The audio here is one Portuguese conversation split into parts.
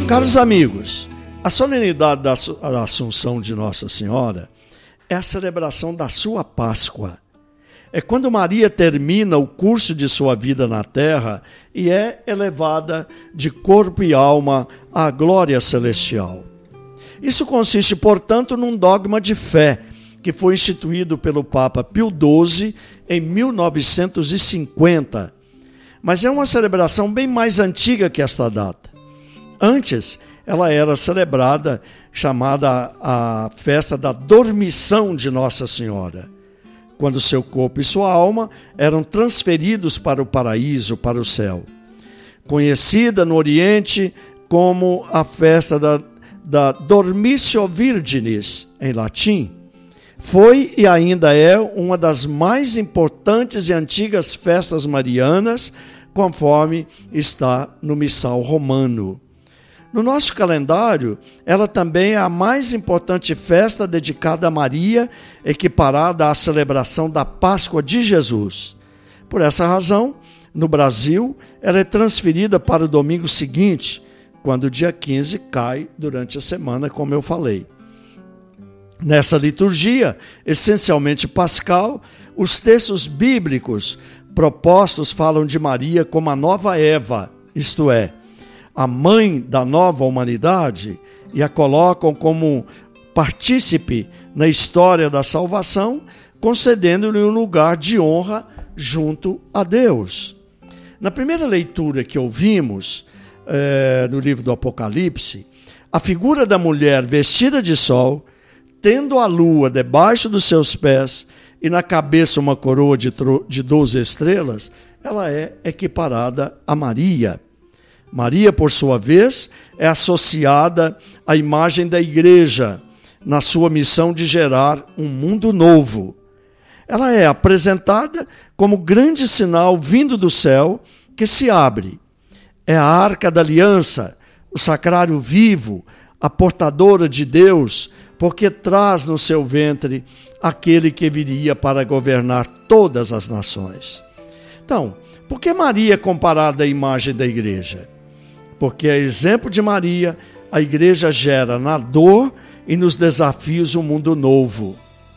Caros amigos, a solenidade da Assunção de Nossa Senhora é a celebração da sua Páscoa. É quando Maria termina o curso de sua vida na terra e é elevada de corpo e alma à glória celestial. Isso consiste, portanto, num dogma de fé que foi instituído pelo Papa Pio XII em 1950. Mas é uma celebração bem mais antiga que esta data. Antes, ela era celebrada, chamada a festa da dormição de Nossa Senhora, quando seu corpo e sua alma eram transferidos para o paraíso, para o céu. Conhecida no Oriente como a festa da Dormitio Virginis, em latim, foi e ainda é uma das mais importantes e antigas festas marianas, conforme está no Missal Romano. No nosso calendário, ela também é a mais importante festa dedicada a Maria, equiparada à celebração da Páscoa de Jesus. Por essa razão, no Brasil, ela é transferida para o domingo seguinte, quando o dia 15 cai durante a semana, como eu falei. Nessa liturgia, essencialmente pascal, os textos bíblicos propostos falam de Maria como a nova Eva, isto é, a mãe da nova humanidade, e a colocam como partícipe na história da salvação, concedendo-lhe um lugar de honra junto a Deus. Na primeira leitura que ouvimos, no livro do Apocalipse, a figura da mulher vestida de sol, tendo a lua debaixo dos seus pés e na cabeça uma coroa de 12 estrelas, ela é equiparada a Maria. Maria, por sua vez, é associada à imagem da igreja, na sua missão de gerar um mundo novo. Ela é apresentada como grande sinal vindo do céu que se abre. É a arca da aliança, o sacrário vivo, a portadora de Deus, porque traz no seu ventre aquele que viria para governar todas as nações. Então, por que Maria é comparada à imagem da igreja? Porque, a exemplo de Maria, a igreja gera na dor e nos desafios um mundo novo.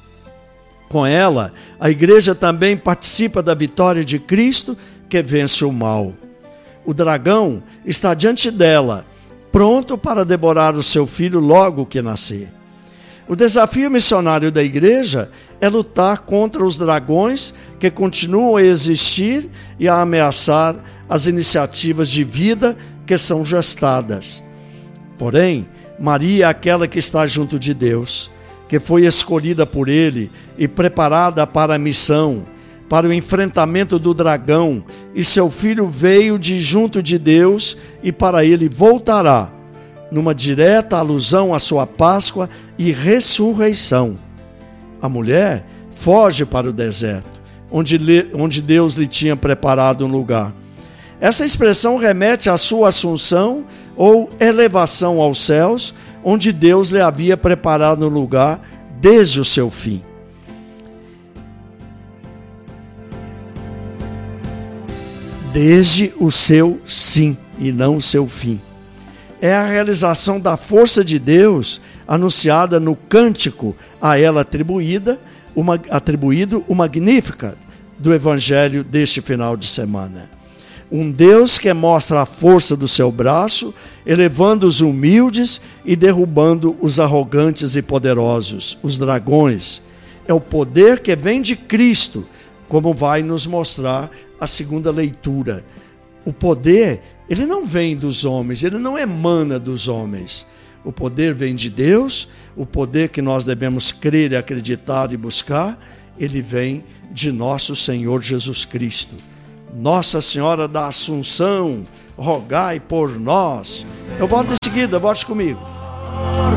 Com ela, a igreja também participa da vitória de Cristo, que vence o mal. O dragão está diante dela, pronto para devorar o seu filho logo que nascer. O desafio missionário da igreja é lutar contra os dragões que continuam a existir e a ameaçar as iniciativas de vida que são gestadas. Porém, Maria é aquela que está junto de Deus, que foi escolhida por Ele e preparada para a missão, para o enfrentamento do dragão, e seu filho veio de junto de Deus e para Ele voltará, numa direta alusão à sua Páscoa e ressurreição. A mulher foge para o deserto, onde Deus lhe tinha preparado um lugar. Essa expressão remete à sua assunção ou elevação aos céus, onde Deus lhe havia preparado um lugar desde o seu fim. Desde o seu sim e não o seu fim. É a realização da força de Deus anunciada no cântico a ela atribuído o Magnificat do Evangelho deste final de semana. Um Deus que mostra a força do seu braço, elevando os humildes e derrubando os arrogantes e poderosos, os dragões. É o poder que vem de Cristo, como vai nos mostrar a segunda leitura. O poder, ele não vem dos homens, ele não emana dos homens. O poder vem de Deus, o poder que nós devemos crer e acreditar e buscar, ele vem de nosso Senhor Jesus Cristo. Nossa Senhora da Assunção, rogai por nós. Eu volto em seguida, volte comigo.